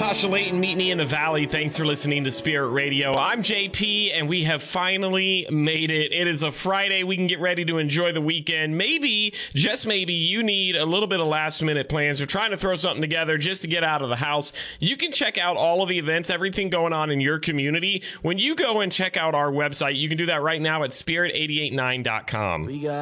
Tasha Layton, meet me in the valley. Thanks for listening to Spirit Radio. I'm JP, and we have finally made it. It is a Friday. We can get ready to enjoy the weekend. Maybe, just maybe, you need a little bit of last-minute plans or trying to throw something together just to get out of the house. You can check out all of the events, everything going on in your community. When you go and check out our website, you can do that right now at spirit889.com.